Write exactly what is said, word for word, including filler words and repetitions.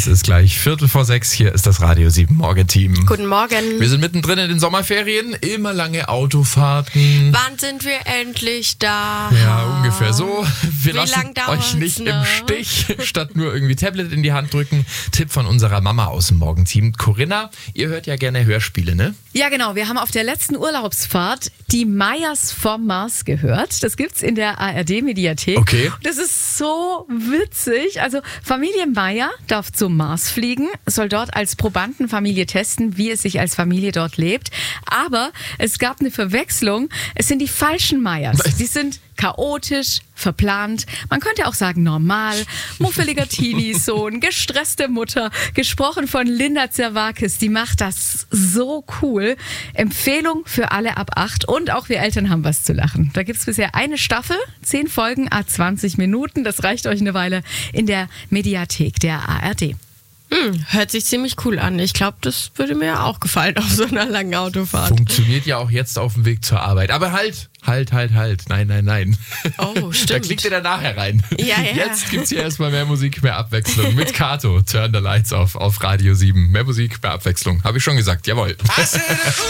ist gleich Viertel vor sechs. Hier ist das Radio sieben Morgenteam. Guten Morgen. Wir sind mittendrin in den Sommerferien. Immer lange Autofahrten. Wann sind wir endlich da? Ja, ungefähr so. Wir Wie lassen lang dauert's euch nicht noch? im Stich, statt nur irgendwie Tablet in die Hand drücken. Tipp von unserer Mama aus dem Morgenteam. Corinna, ihr hört ja gerne Hörspiele, ne? Ja, genau. Wir haben auf der letzten Urlaubsfahrt die Mayas vom Mars gehört. Das gibt's in der A R D-Mediathek. Okay. Das ist so witzig. Also Familie Maya darf zum Mars fliegen, soll dort als Probandenfamilie testen, wie es sich als Familie dort lebt. Aber es gab eine Verwechslung. Es sind die falschen Mayas. Die sind chaotisch, verplant, man könnte auch sagen normal, muffeliger Teenie-Sohn, gestresste Mutter, gesprochen von Linda Zerwakis, die macht das so cool. Empfehlung für alle ab acht und auch wir Eltern haben was zu lachen. Da gibt's bisher eine Staffel, zehn Folgen, à zwanzig Minuten, das reicht euch eine Weile in der Mediathek der A R D. Hm, hört sich ziemlich cool an. Ich glaube, das würde mir auch gefallen auf so einer langen Autofahrt. Funktioniert ja auch jetzt auf dem Weg zur Arbeit. Aber halt, halt, halt, halt. Nein, nein, nein. Oh, stimmt. Da klickt ihr dann nachher rein. Ja, ja. Jetzt gibt's hier erstmal mehr Musik, mehr Abwechslung. Mit Kato, Turn the Lights off auf Radio sieben. Mehr Musik, mehr Abwechslung. Habe ich schon gesagt, jawohl.